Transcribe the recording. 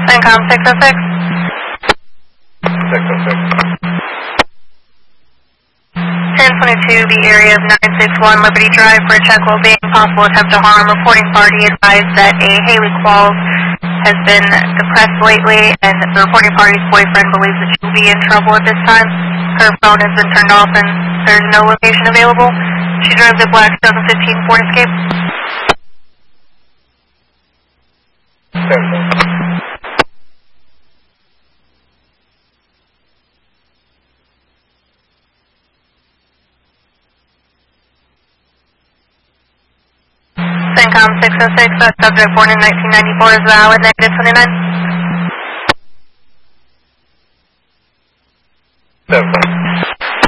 CENTCOM 606. 606. 1022, the area of 961 Liberty Drive for a check will be possible attempt to harm. Reporting party advised that a Haley Qualls has been depressed lately, and the reporting party's boyfriend believes that she will be in trouble at this time. Her phone has been turned off and there's no location available. She drives a black 2015 Ford Escape. 10-4. CENTCOM 606, subject born in 1994 is valid, negative 29. 7-4.